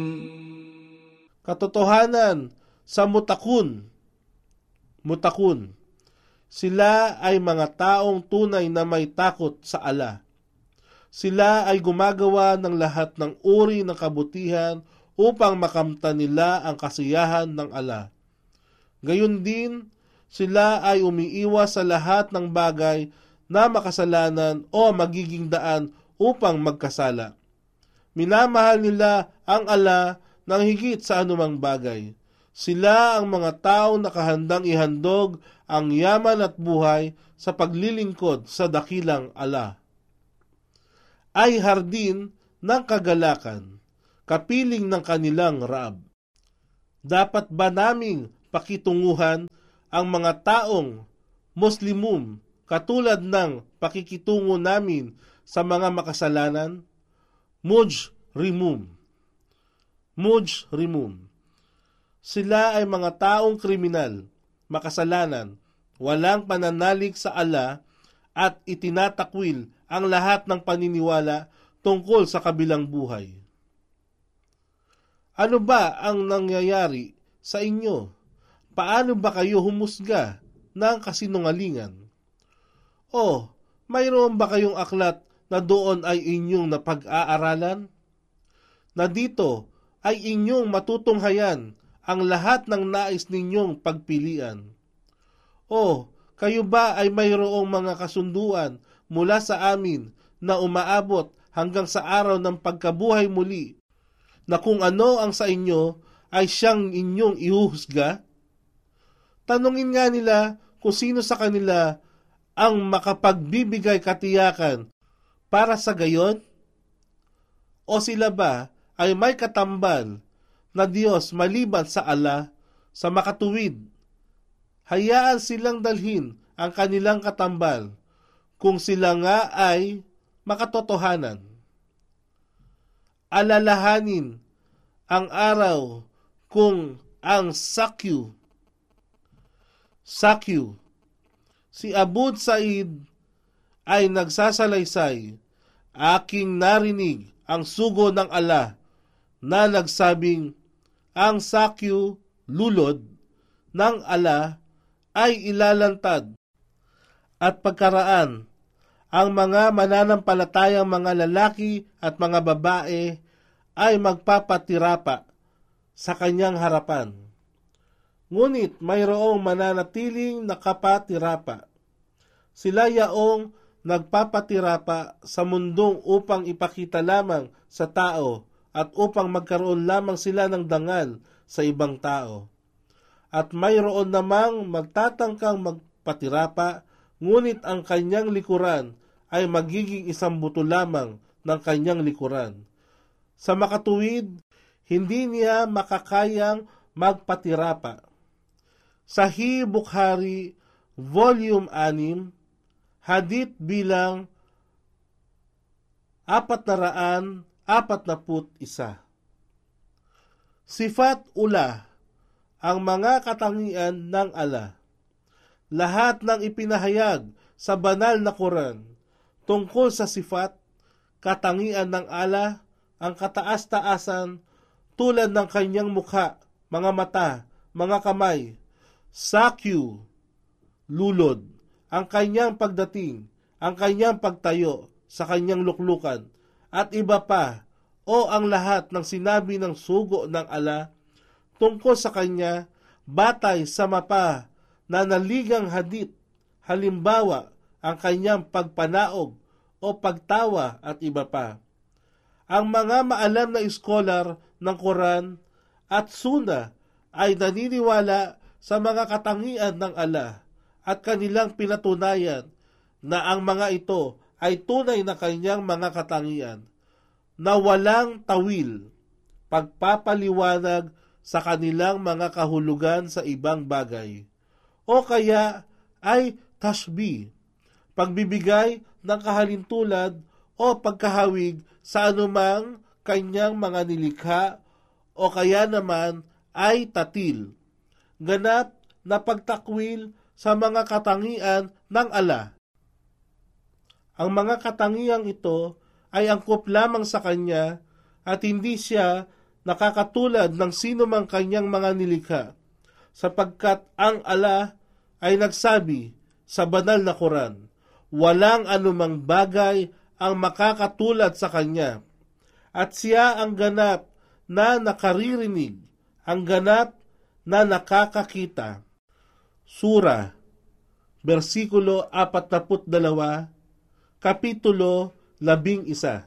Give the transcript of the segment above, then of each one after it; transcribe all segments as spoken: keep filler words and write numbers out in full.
Katotohanan sa mutakun. Mutakun. Sila ay mga taong tunay na may takot sa Allah. Sila ay gumagawa ng lahat ng uri ng kabutihan upang makamtan nila ang kasiyahan ng Allah. Gayun din, sila ay umiiwas sa lahat ng bagay na makasalanan o magiging daan upang magkasala. Minamahal nila ang Allah ng higit sa anumang bagay. Sila ang mga taong nakahandang ihandog ang yaman at buhay sa paglilingkod sa dakilang Allah. Ay hardin ng kagalakan, kapiling ng kanilang Raab. Dapat ba naming pakitunguhan ang mga taong Muslimum katulad ng pakikitungo namin sa mga makasalanan? Mujrimum. Mujrimum. Sila ay mga taong kriminal, makasalanan, walang pananalig sa Allah at itinatakwil ang lahat ng paniniwala tungkol sa kabilang buhay. Ano ba ang nangyayari sa inyo? Paano ba kayo humusga ng kasinungalingan? O mayroon ba kayong aklat na doon ay inyong napag-aaralan? Na dito ay inyong matutunghayan ang lahat ng nais ninyong pagpilian? O kayo ba ay mayroong mga kasunduan mula sa amin na umaabot hanggang sa araw ng pagkabuhay muli, na kung ano ang sa inyo ay siyang inyong ihuhusga? Tanungin nga nila kung sino sa kanila ang makapagbibigay katiyakan para sa gayon? O sila ba ay may katambal na Diyos maliban sa Allah, sa makatuwid? Hayaan silang dalhin ang kanilang katambal kung sila nga ay makatotohanan. Alalahanin ang araw kung ang Sakyu, Sakyu, si Abu Sa'id ay nagsasalaysay, aking narinig ang sugo ng Allah na nagsabing, ang Sakyu, lulod ng Allah, ay ilalantad at pagkaraan ang mga mananampalatayang mga lalaki at mga babae ay magpapatirapa sa kanyang harapan. Ngunit mayroong mananatiling nakapatirapa. Sila yaong nagpapatirapa sa mundong upang ipakita lamang sa tao at upang magkaroon lamang sila ng dangal sa ibang tao. At mayroon namang magtatangkang magpatirapa, ngunit ang kanyang likuran ay magiging isang buto lamang ng kanyang likuran. Sa makatuwid, hindi niya makakayang magpatirapa. Sahih Bukhari, Volume six, Hadith bilang apat na raan, apat na put isa. Sifat ula, ang mga katangian ng Allah. Lahat ng ipinahayag sa banal na Quran tungkol sa sifat, katangian ng Allah, ang kataas-taasan tulad ng kanyang mukha, mga mata, mga kamay, Sakyu, lulod, ang kanyang pagdating, ang kanyang pagtayo sa kanyang luklukan, at iba pa, o ang lahat ng sinabi ng sugo ng Allah tungkol sa kanya, batay sa mapa na naligang hadith, halimbawa, ang kanyang pagpanaog o pagtawa at iba pa. Ang mga maalam na iskolar ng Quran at Sunnah ay naniniwala sa mga katangian ng Allah at kanilang pinatunayan na ang mga ito ay tunay na kanyang mga katangian na walang tawil, pagpapaliwanag sa kanilang mga kahulugan sa ibang bagay, o kaya ay tashbih, pagbibigay ng kahalintulad o pagkahawig sa anumang kanyang mga nilikha, o kaya naman ay tatil, ganap na pagtakwil sa mga katangian ng Allah. Ang mga katangiang ito ay angkop lamang sa kanya at hindi siya nakakatulad ng sino mang kanyang mga nilikha, sapagkat ang Allah ay nagsabi sa banal na Quran, walang anumang bagay ang makakatulad sa kanya, at siya ang ganap na nakaririnig, ang ganap na nakakakita. Sura, versikulo apat na dalawa, kapitulo labing isa.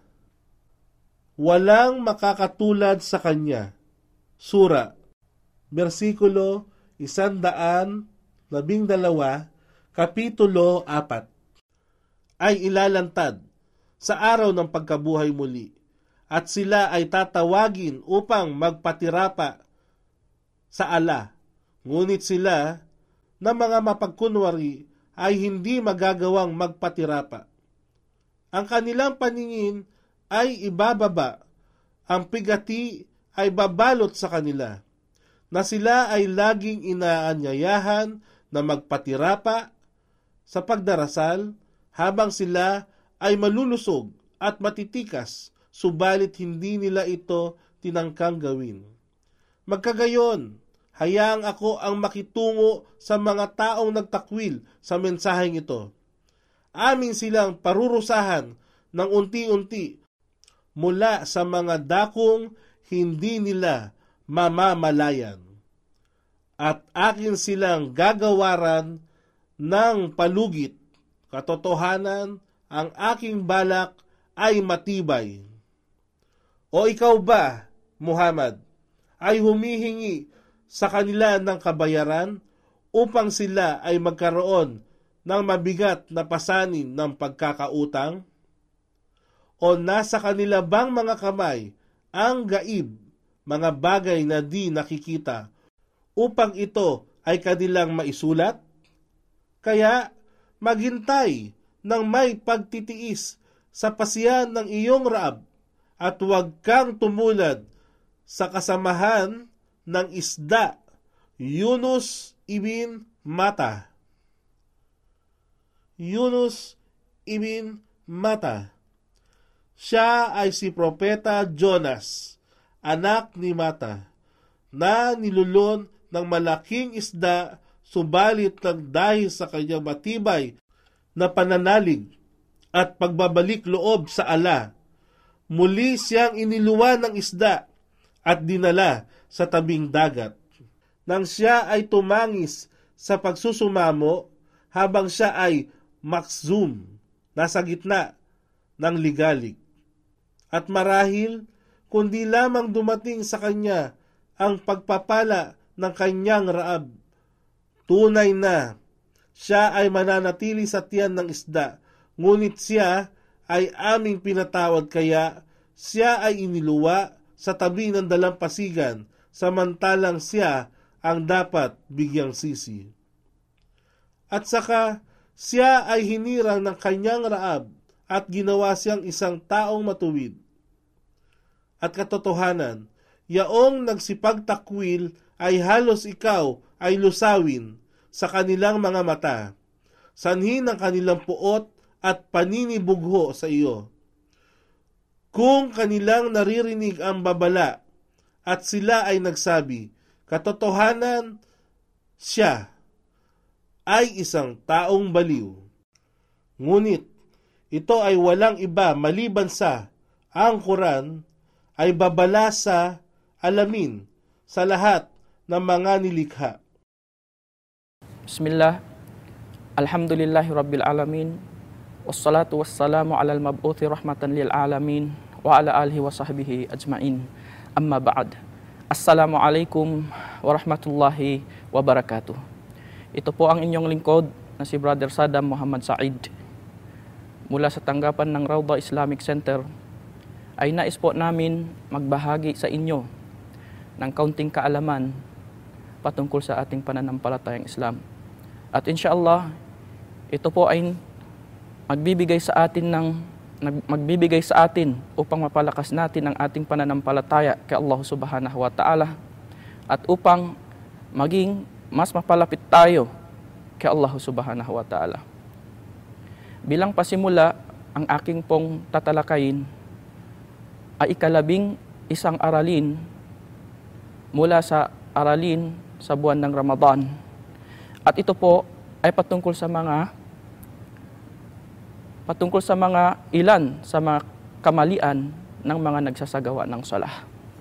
Walang makakatulad sa kanya. Sura, versikulo isandaan labing dalawa, kapitulo apat. Ay ilalantad sa araw ng pagkabuhay muli, at sila ay tatawagin upang magpatirapa sa Allah. Ngunit sila na mga mapagkunwari ay hindi magagawang magpatirapa. Ang kanilang paningin ay ibababa, ang pigati ay babalot sa kanila, na sila ay laging inaanyayahan na magpatirapa sa pagdarasal, habang sila ay malulusog at matitikas, subalit hindi nila ito tinangkang gawin. Magkagayon, hayaang ako ang makitungo sa mga taong nagtakwil sa mensaheng ito. Amin silang parurusahan ng unti-unti mula sa mga dakong hindi nila mamamalayan. At akin silang gagawaran ng palugit. Katotohanan, ang aking balak ay matibay. O ikaw ba, Muhammad, ay humihingi sa kanila ng kabayaran upang sila ay magkaroon ng mabigat na pasanin ng pagkakautang? O nasa kanila bang mga kamay ang gaib, mga bagay na di nakikita, upang ito ay kanilang maisulat? Kaya maghintay ng may pagtitiis sa pasiyan ng iyong Raab, at huwag kang tumulad sa kasamahan ng isda. Yunus ibn Mata. Yunus ibn Mata. Siya ay si Propeta Jonas, anak ni Mata, na nilulon ng malaking isda, subalit lang dahil sa kanyang matibay na pananalig at pagbabalik loob sa Allah, muli siyang iniluwan ng isda at dinala sa tabing dagat. Nang siya ay tumangis sa pagsusumamo, habang siya ay maksum, nasa gitna ng ligalig. At marahil, kundi lamang dumating sa kanya ang pagpapala ng kanyang Raab, tunay na siya ay mananatili sa tiyan ng isda, ngunit siya ay aming pinatawad, kaya siya ay iniluwa sa tabi ng dalampasigan, samantalang siya ang dapat bigyang sisi. At saka siya ay hinirang ng kanyang Raab at ginawa siyang isang taong matuwid. At katotohanan, yaong nagsipagtakwil ay halos ikaw ay lusawin sa kanilang mga mata, sanhi ng kanilang puot at paninibugho sa iyo. Kung kanilang naririnig ang babala at sila ay nagsabi, katotohanan, siya ay isang taong baliw. Ngunit ito ay walang iba maliban sa ang Quran ay babala sa alamin sa lahat ng mga nilikha. Bismillah, alhamdulillahi rabbil alamin, wassalatu wassalamu alal mab'uthi rahmatan lil alamin, wa ala alihi wa sahbihi ajma'in. Amma ba'd. Assalamualaikum warahmatullahi wabarakatuh. Ito po ang inyong lingkod na si Brother Saddam Muhammad Said. Mula sa tanggapan ng Rawda Islamic Center, ay nais po namin magbahagi sa inyo ng kaunting kaalaman patungkol sa ating pananampalatayang Islam. At inshallah, ito po ay magbibigay sa atin ng magbibigay sa atin upang mapalakas natin ang ating pananampalataya kay Allah Subhanahu wa Ta'ala, at upang maging mas mapalapit tayo kay Allah Subhanahu wa Ta'ala. Bilang pasimula, ang aking pong tatalakayin ay ikalabing isang aralin mula sa aralin sa buwan ng Ramadan. At ito po ay patungkol sa mga patungkol sa mga ilan sa mga kamalian ng mga nagsasagawa ng salah.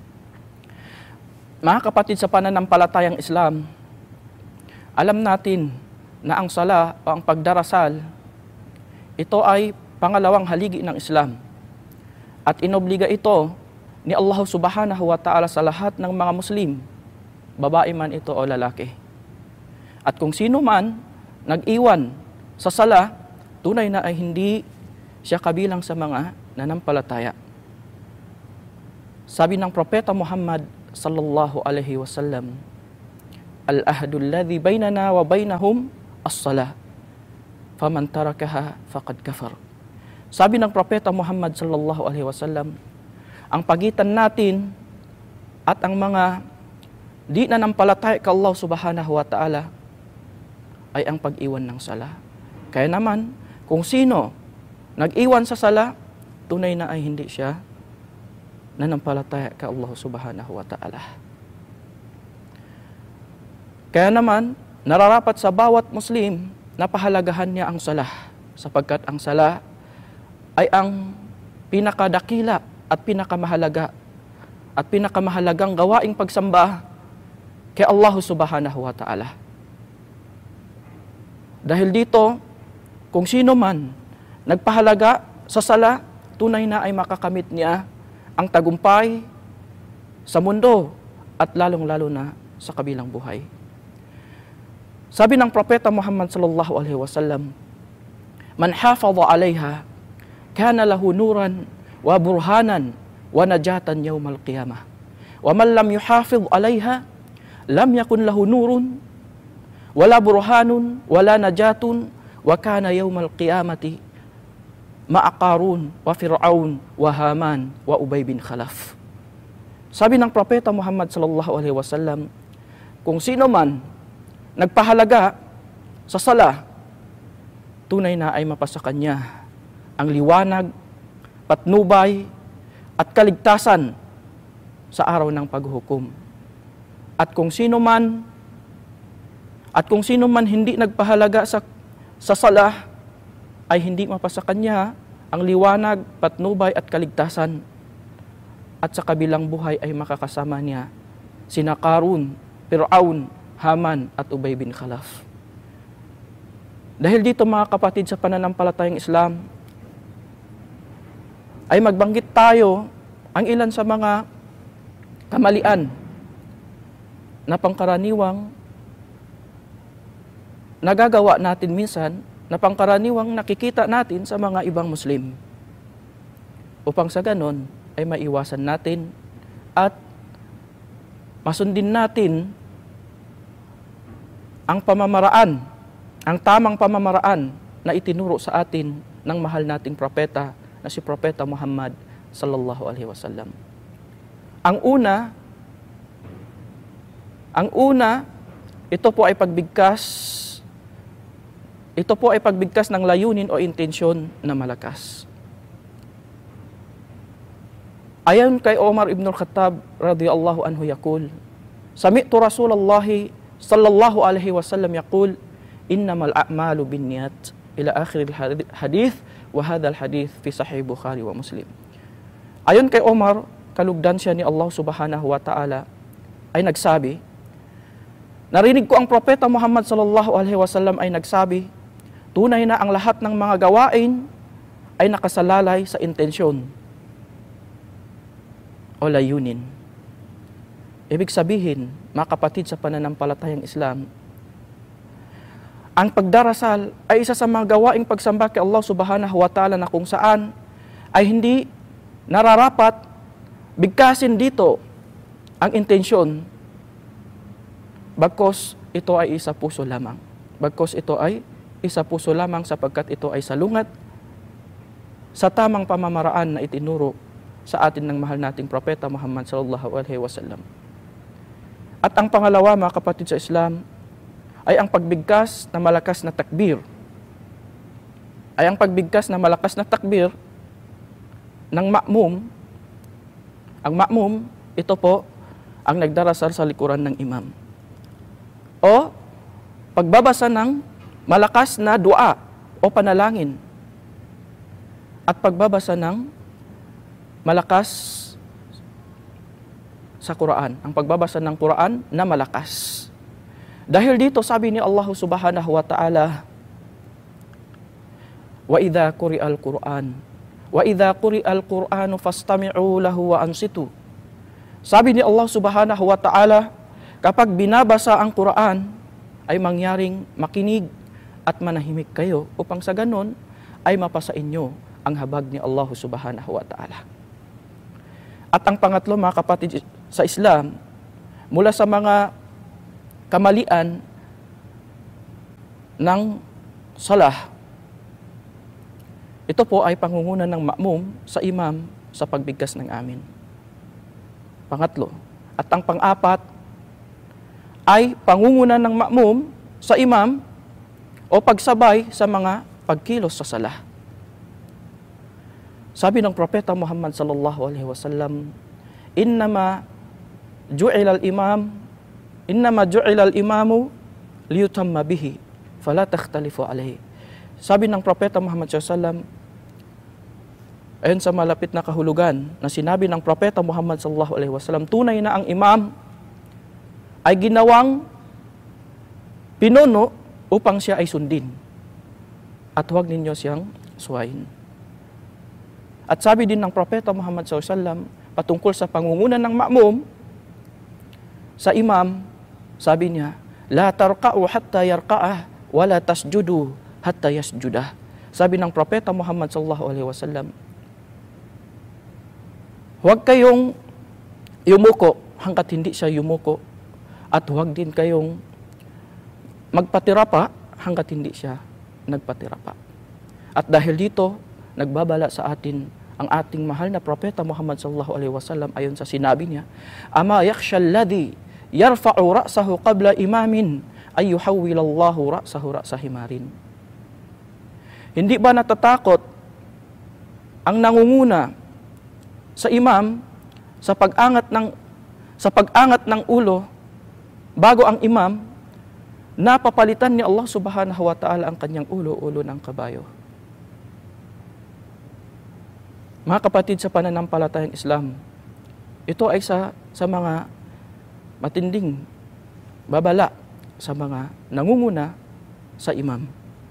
Mga kapatid sa pananampalatayang Islam, alam natin na ang sala o ang pagdarasal, ito ay pangalawang haligi ng Islam. At inobliga ito ni Allah subhanahu wa ta'ala sa lahat ng mga Muslim, babae man ito o lalaki. At kung sino man nag-iwan sa sala, tunay na ay hindi siya kabilang sa mga nanampalataya. Sabi ng Propeta Muhammad sallallahu alaihi wasallam, al-ahdu alladhi bainana wa bainahum as-salah, faman tarakaha faqad kafar. Sabi ng Propeta Muhammad sallallahu alaihi wasallam, ang pagitan natin at ang mga di nanampalataya kay Allah subhanahu wa ta'ala ay ang pag-iwan ng sala. Kaya naman, kung sino nag-iwan sa sala, tunay na ay hindi siya nanampalataya kay Allah subhanahu wa ta'ala. Kaya naman, nararapat sa bawat Muslim na pahalagahan niya ang sala, sapagkat ang sala ay ang pinakadakila at pinakamahalaga at pinakamahalagang gawaing pagsamba kay Allah subhanahu wa ta'ala. Dahil dito, kung sino man nagpahalaga sa sala, tunay na ay makakamit niya ang tagumpay sa mundo at lalong-lalo na sa kabilang buhay. Sabi ng Propeta Muhammad sallallahu alaihi wasallam, man hafadha 'alayha kana lahu nuran wa burhanan wa najatan yawmal qiyamah. Wa man lam yuhafiz 'alayha lam yakun lahu nurun wala burhanun wala najatun wa kana yawmal qiyamati ma'a Qarun wa Fir'aun wa Haman wa Ubay bin Khalaf. Sabi ng Propeta Muhammad sallallahu alaihi wasallam, kung sino man nagpahalaga sa sala, tunay na ay mapasa kanya ang liwanag, patnubay, at kaligtasan sa araw ng paghuhukom. At kung sino man at kung sino man hindi nagpahalaga sa sa sala, ay hindi mapasa kanya ang liwanag, patnubay, at kaligtasan. At sa kabilang buhay ay makakasama niya sina Qarun, Fir'aun, Haman, at Ubay bin Khalaf. Dahil dito mga kapatid sa pananampalatayang Islam, ay magbanggit tayo ang ilan sa mga kamalian na pangkaraniwang nagagawa natin minsan, na pangkaraniwang nakikita natin sa mga ibang Muslim. Upang sa ganon ay maiwasan natin at masundin natin ang pamamaraan, ang tamang pamamaraan na itinuro sa atin ng mahal nating propeta na si Propeta Muhammad sallallahu alaihi wasallam. Ang una, ang una, ito po ay pagbigkas, ito po ay pagbigkas ng layunin o intensyon na malakas. Ayon kay Omar ibn al-Khattab radhiyallahu anhu yaqul, sami'tu Rasulullah sallallahu alaihi wasallam yaqul, innamal a'malu binniyat, ila akhir al-hadith, wa hadha al-hadith fi sahih Bukhari wa Muslim. Ayon kay Omar, kalugdan siya ni Allah subhanahu wa ta'ala, ay nagsabi, narinig ko ang Propeta Muhammad sallallahu alaihi wasallam ay nagsabi, tunay na ang lahat ng mga gawain ay nakasalalay sa intensyon o layunin. Ibig sabihin, mga kapatid sa pananampalatayang Islam, ang pagdarasal ay isa sa mga gawaing pagsamba kay Allah subhanahu wa ta'ala na kung saan ay hindi nararapat bigkasin dito ang intensyon, bagkos ito ay isa puso lamang. Bagkos ito ay isa puso lamang sapagkat ito ay salungat sa tamang pamamaraan na itinuro sa atin ng mahal nating Propeta Muhammad sallallahu alaihi wasallam. At ang pangalawa, mga kapatid sa Islam, ay ang pagbigkas na malakas na takbir. Ay ang pagbigkas na malakas na takbir ng ma'mum. Ang ma'mum, ito po ang nagdarasal sa likuran ng imam. O pagbabasa ng malakas na dua o panalangin. At pagbabasa ng malakas sa Quran. Ang pagbabasa ng Quran na malakas. Dahil dito sabi ni Allah Subhanahu wa Ta'ala, wa idza quri'al Qur'an wa idza quri'al Qur'anu fastami'u lahu wa ansitu. Sabi ni Allah Subhanahu wa Ta'ala, kapag binabasa ang Quran ay mangyaring makinig at manahimik kayo upang sa ganon ay mapasa inyo ang habag ni Allah Subhanahu wa Ta'ala. At ang pangatlo, mga kapatid sa Islam, mula sa mga kamalian ng salah, ito po ay pangunguna ng ma'mum sa imam sa pagbigkas ng amin. Pangatlo. At ang pang-apat ay pangunguna ng ma'mum sa imam o pagsabay sa mga pagkilos sa salah. Sabi ng Propeta Muhammad sallallahu alaihi wasallam, innama ju'ilal imam innama ju'ilal imamu liyutamma bihi fala takhtalifu alaihi. Sabi ng Propeta Muhammad sallallahu alaihi wasallam, ayon sa malapit na kahulugan na sinabi ng Propeta Muhammad sallallahu alaihi wasallam, tunay na ang imam ay ginawang pinuno upang siya ay sundin at huwag ninyo siyang suwayin. At sabi din ng Propeta Muhammad sallallahu alaihi wasallam patungkol sa pangunguna ng ma'mum sa imam, sabi niya, la tarqa'u hatta yarqa'ah wa la tasjudu hatta yasjudah. Sabi ng Propeta Muhammad sallallahu alaihi wasallam, huwag kayong yumuko hanggat hindi siya yumuko at huwag din kayong magpatirapa hanggat hindi siya nagpatirapa. At dahil dito, nagbabala sa atin ang ating mahal na Propeta Muhammad sallallahu alaihi wasallam ayon sa sinabi niya, ama yakhsha alladhi yarfa'u ra'sahu qabla imamin ay yuhawwilallahu ra'sahu ra'sa himarin. Hindi ba natatakot ang nangunguna sa imam sa pag-angat ng sa pag-angat ng ulo bago ang imam na papalitan ni Allah Subhanahu wa Ta'ala ang kanyang ulo, ulo ng kabayo? Mga kapatid sa pananampalatayang Islam, ito ay sa, sa mga matinding babala sa mga nangunguna sa imam.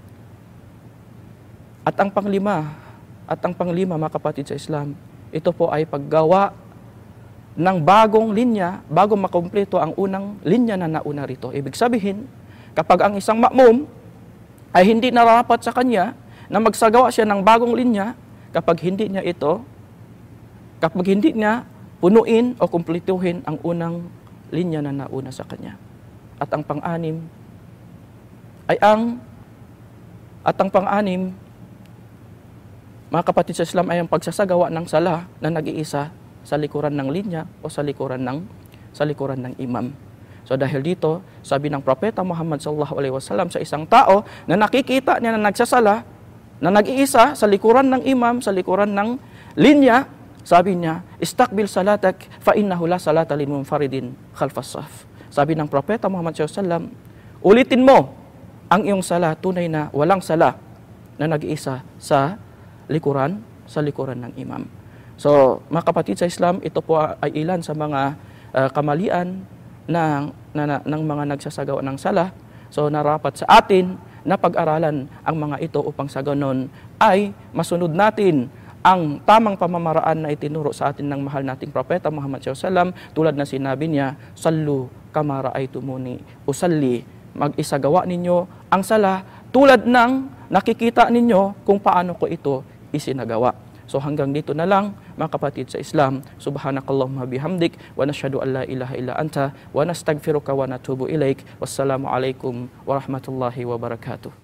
At ang panglima, at ang panglima mga kapatid sa Islam, ito po ay paggawa ng bagong linya bago makumpleto ang unang linya na nauna rito. Ibig sabihin, kapag ang isang ma'mum ay hindi nararapat sa kanya na magsagawa siya ng bagong linya, kapag hindi niya ito, kapag hindi niya punuin o kumpletuhin ang unang linya na nauna sa kanya. At ang pang-anim ay ang at ang pang-anim, mga kapatid sa Islam, ay ang pagsasagawa ng sala na nag-iisa sa likuran ng linya o sa likuran ng sa likuran ng imam. So dahil dito, sabi ng Propeta Muhammad sallallahu alaihi wasallam sa isang tao na nakikita niya na nagsasala, na nag-iisa sa likuran ng imam, sa likuran ng linya, sabi niya, istakbil salatak fa innahu la salata lil munfaridin khalfas saf. Sabi ng Propeta Muhammad sallallahu alaihi wasallam, ulitin mo ang iyong sala, tunay na walang sala na nag-iisa sa likuran, sa likuran ng imam. So, mga kapatid sa Islam, ito po ay ilan sa mga uh, kamalian ng, na, na, ng mga nagsasagawa ng sala. So, narapat sa atin na pag-aralan ang mga ito upang sa ganon ay masunod natin ang tamang pamamaraan na itinuro sa atin ng mahal nating Propeta Muhammad sallallahu alaihi wasallam, tulad na sinabi niya, sallu kama ra'aytumuni usalli, mag-isagawa ninyo ang sala tulad ng nakikita ninyo kung paano ko ito isinagawa. So hanggang dito na lang mga kapatid sa Islam. Subhanakallahumma bihamdik wa nashhadu an la ilaha illa anta wa nastaghfiruka wa natubu ilaik. Wassalamu alaikum warahmatullahi wabarakatuh.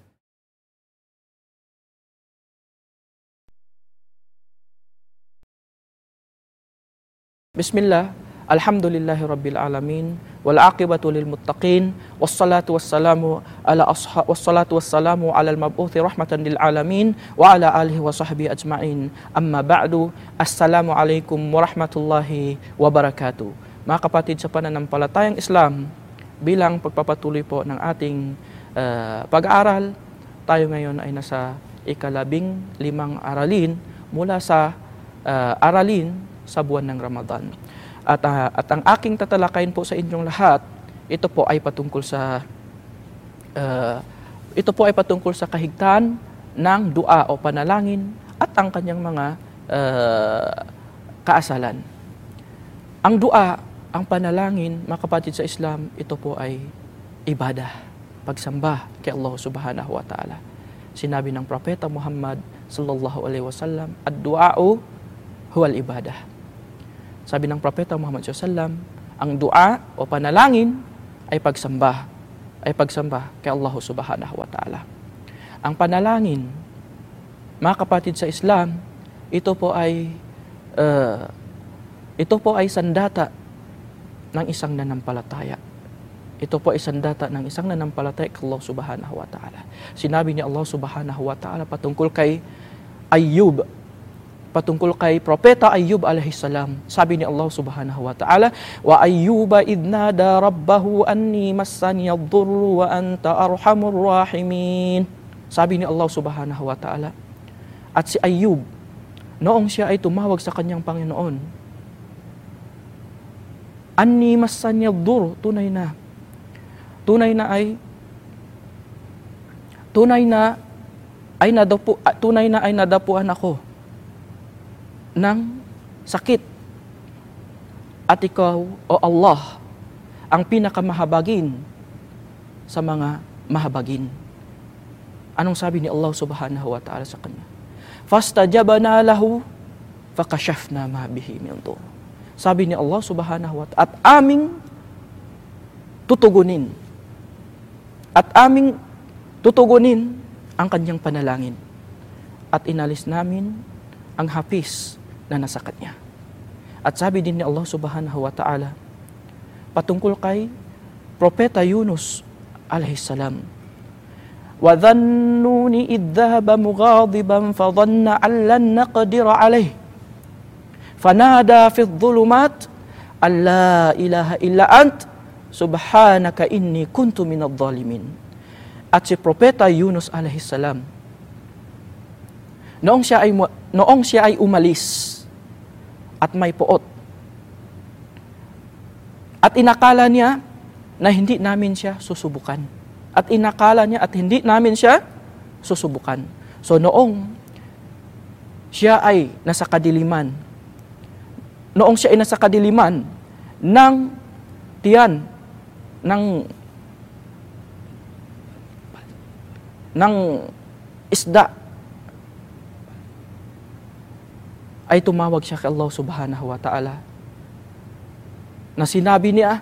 Bismillah, alhamdulillahi rabbil alamin, wal aqibatu lil muttaqin, wassalatu wassalamu ala ashab wassalatu wassalamu ala al mab'uthi rahmatan lil alamin wa ala alihi wa sahbihi ajma'in. Amma ba'du, assalamu alaikum warahmatullahi wabarakatuh. Mga kapatid sa pananampalatayang Islam, bilang pagpapatuloy po ng ating uh, pag-aaral, tayo ngayon ay nasa ikalabing limang aralin mula sa uh, aralin sa buwan ng Ramadan. At, uh, at ang aking tatalakayin po sa inyong lahat, ito po ay patungkol sa uh, ito po ay patungkol sa kahigtan ng dua o panalangin at ang kanyang mga uh, kaasalan. Ang dua, ang panalangin, mga kapatid sa Islam, ito po ay ibadah, pagsamba kay Allah subhanahu wa ta'ala. Sinabi ng Propeta Muhammad sallallahu alaihi wasallam, ad-du'a'u huwal ibadah. Sabi ng Propeta Muhammad sallallahu alaihi wasallam, ang dua o panalangin ay pagsamba, ay pagsamba kay Allah subhanahu wa ta'ala. Ang panalangin, mga kapatid sa Islam, ito po ay uh, ito po ay sandata ng isang nanampalataya. Ito po ay sandata ng isang nanampalataya kay Allah subhanahu wa ta'ala. Sinabi ni Allah subhanahu wa ta'ala patungkol kay Ayyub, patungkol kay Propeta Ayyub alaihi salam. Sabi ni Allah subhanahu wa ta'ala, wa ayyuba idnada rabbahu anni massani ad-durru wa anta arhamur rahimin. Sabi ni Allah subhanahu wa ta'ala, at si Ayyub, noong siya ay tumawag sa kanyang Panginoon, anni massani ad-durru, tunay na, tunay na ay, tunay na ay nadapu, tunay na ay nadapuan ako ng sakit. At ikaw, o Allah, ang pinakamahabagin sa mga mahabagin. Anong sabi ni Allah subhanahu wa ta'ala sa kanya? Fastajabna lahu fakashafna ma bihi min dur. Sabi ni Allah subhanahu wa ta'ala, at aming tutugunin, at aming tutugunin ang kanyang panalangin. At inalis namin ang hapis na nasa kanya. At sabi din ni Allah subhanahu wa ta'ala, patungkol kay Propeta Yunus alaihi salam, وَظَنُّونِ إِذْ ذَهَبَ مُغَاضِبًا فَظَنَّ أَنْ لَنْ نَقْدِرَ عَلَيْهِ فَنَادَى فِي الظُّلُمَاتِ أَنْ لَا إِلَهَ إِلَّا أَنْتَ سُبْحَانَكَ إِنِّي كُنْتُ مِنَ الظَّالِمِينَ. At si Propeta Yunus alaihi salam, noong siya ay noong siya ay umalis at may puot, at inakala niya na hindi namin siya susubukan. At inakala niya at hindi namin siya susubukan. So noong siya ay nasa kadiliman, noong siya ay nasa kadiliman ng tiyan ng ng isda, ay tumawag siya kay Allah subhanahu wa ta'ala na sinabi niya,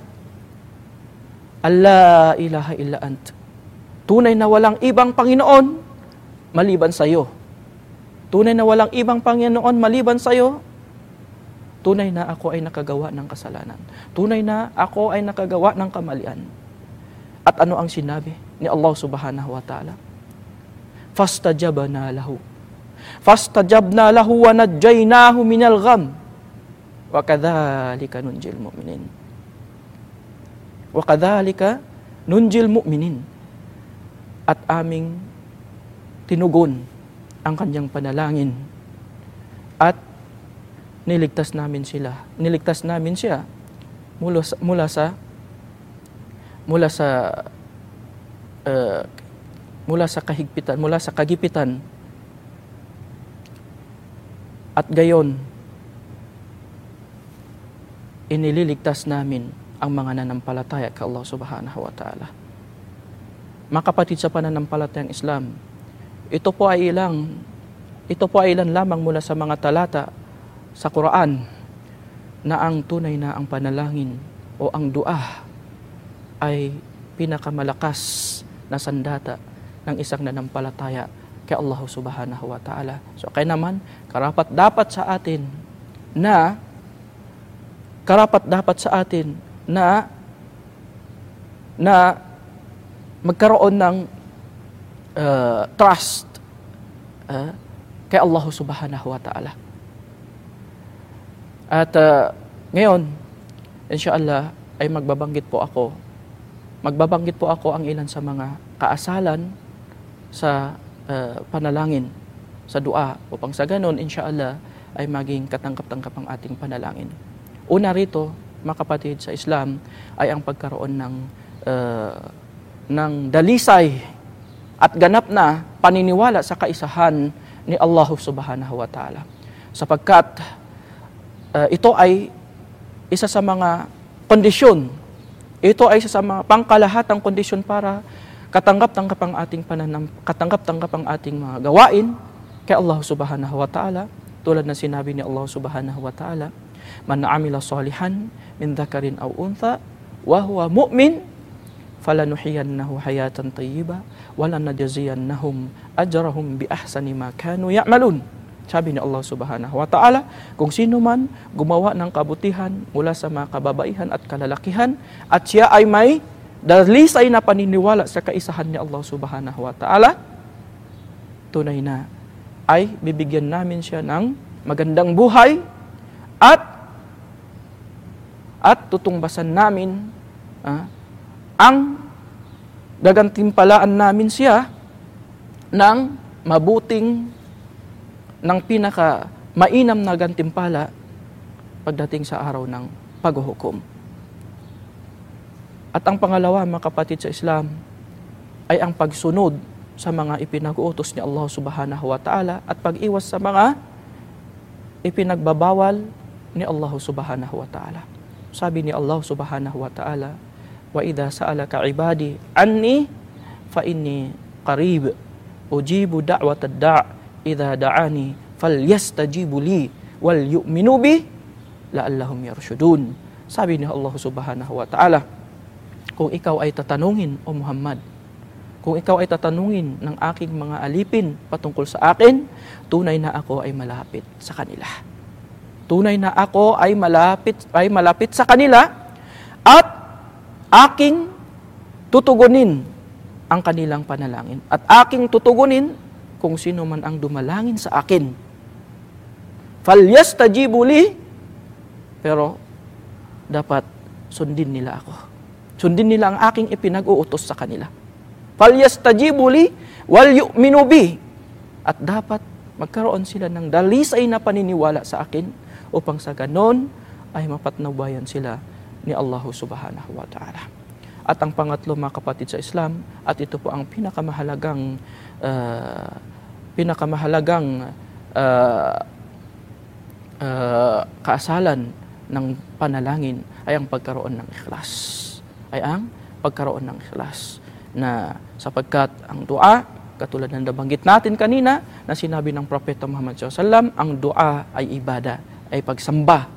Allah ilaha illa ant. Tunay na walang ibang Panginoon maliban sa iyo. Tunay na walang ibang Panginoon maliban sa iyo. Tunay na ako ay nakagawa ng kasalanan. Tunay na ako ay nakagawa ng kamalian. At ano ang sinabi ni Allah subhanahu wa ta'ala? Fastajabna lahu. Fastajabna lahu wa najjaynahu minal gham. Wa kadhalika nunjil mu'minin. Wa kadhalika nunjil mu'minin. At aming tinugon ang kanyang panalangin at niligtas namin sila. Niligtas namin siya mula sa mula sa mula sa uh, mula sa kahigpitan, mula sa kagipitan. At gayon inililigtas namin ang mga nanampalataya kay Allah subhanahu wa ta'ala. Mga kapatid sa pananampalatayang Islam, ito po ay ilang ito po ay ilan lamang mula sa mga talata sa Quran na ang tunay na ang panalangin o ang dua ay pinakamalakas na sandata ng isang nanampalataya kay Allah subhanahu wa ta'ala. So kaya naman, karapat dapat sa atin na karapat dapat sa atin na na magkaroon ng uh, trust uh, kay Allah subhanahu wa ta'ala. At uh, ngayon, Insyaallah ay magbabanggit po ako. Magbabanggit po ako ang ilan sa mga kaasalan sa uh, panalangin, sa dua, upang sa ganon, insyaallah, ay maging katanggap-tanggap ang ating panalangin. Una rito, mga kapatid sa Islam, ay ang pagkaroon ng, uh, ng dalisay at ganap na paniniwala sa kaisahan ni Allah subhanahu wa ta'ala. Sapagkat uh, ito ay isa sa mga kondisyon, ito ay isa sa mga pangkalahatang kondisyon para katanggap-tanggap ang ating pananam, katanggap-tanggap ang ating mga gawain kay Allah subhanahu wa ta'ala. Tulad na sinabi ni Allah subhanahu wa ta'ala, man amila salihan min dhakarin aw untha wa huwa mu'min falanuhyiyannahu hayatan tayyiba wa lanajziyannahum ajrahum bi ahsani ma kanu ya'malun. Sabi ni Allah subhanahu wa ta'ala, kung sino man gumawa ng kabutihan mula sa mga kababaihan at kalalakihan at siya ay may dalisay na paniniwala sa kaisahan ni Allah subhanahu wa ta'ala, tunay na ay bibigyan namin siya ng magandang buhay at at tutungbasan namin ah, ang gagantimpalaan namin siya ng mabuting, ng pinaka mainam na gantimpala pagdating sa araw ng paghuhukom. At ang pangalawa, mga kapatid sa Islam, ay ang pagsunod sa mga ipinag-uutos ni Allah subhanahu wa ta'ala at pag-iwas sa mga ipinagbabawal ni Allah subhanahu wa ta'ala. Sabi ni Allah subhanahu wa ta'ala, wa idha sa'alaka ibadi anni fa inni qarib ujibu da'watad da' idha da'ani falyastajibu li wal yu'minu bi la'allahum yarshudun. Sabi ni Allah subhanahu wa ta'ala, kung ikaw ay tatanungin, O Muhammad, kung ikaw ay tatanungin ng aking mga alipin patungkol sa akin, tunay na ako ay malapit sa kanila. Tunay na ako ay malapit, ay malapit sa kanila at aking tutugunin ang kanilang panalangin. At aking tutugunin kung sino man ang dumalangin sa akin. Falyastajibu li, pero dapat sundin nila ako. Sundin nila ang aking ipinag-uutos sa kanila. Falyastajibu li wal yu'minu bi, at dapat magkaroon sila ng dalisay na paniniwala sa akin upang sa ganon ay mapatnubayan sila ni Allah subhanahu wa ta'ala. At ang pangatlo, mga kapatid sa Islam, at ito po ang pinakamahalagang uh, pinakamahalagang uh, uh, kaasalan ng panalangin ay ang pagkaroon ng ikhlas. Ay ang pagkaroon ng ikhlas. Na sapagkat ang dua, katulad ng nabanggit natin kanina, na sinabi ng Propeta Muhammad sallallahu alaihi wasallam, ang dua ay ibada, ay pagsamba.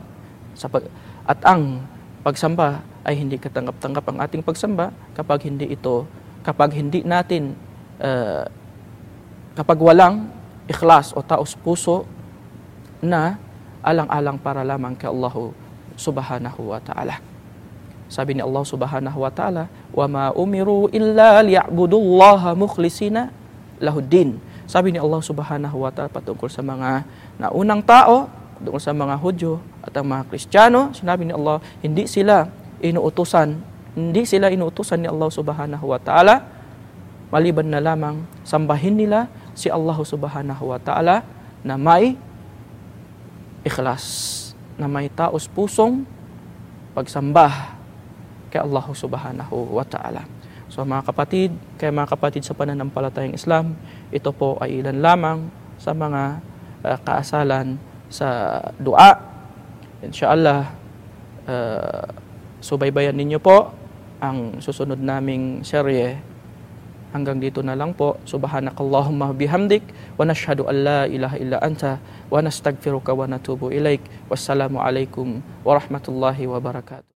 At ang pagsamba ay hindi katanggap-tanggap ang ating pagsamba kapag hindi ito, kapag hindi natin, uh, kapag walang ikhlas o taos puso na alang-alang para lamang kay Allah subhanahu wa ta'ala. Sabi ni Allah subhanahu wa ta'ala, wa ma umiru illa liya'budullaha mukhlisina lahuddin. Sabi ni Allah subhanahu wa ta'ala patungkol sa mga naunang tao, patungkol sa mga Hudyo at ang mga Kristiyano, sinabi ni Allah, hindi sila inuutusan, hindi sila inuutusan ni Allah subhanahu wa ta'ala, maliban na lamang sambahin nila si Allah subhanahu wa ta'ala na may ikhlas, na may taos pusong pagsambah kay Allah subhanahu wa ta'ala. So mga kapatid, kaya mga kapatid sa pananampalatayang Islam, ito po ay ilan lamang sa mga uh, kaasalan sa dua. Insyaallah, uh, subaybayan ninyo po ang susunod naming serye. Hanggang dito na lang po. Subhanakallahumma bihamdik wa nashhadu an la ilaha illa anta wa nastaghfiruka wa natubu ilaik. Wassalamu alaikum warahmatullahi wabarakatuh.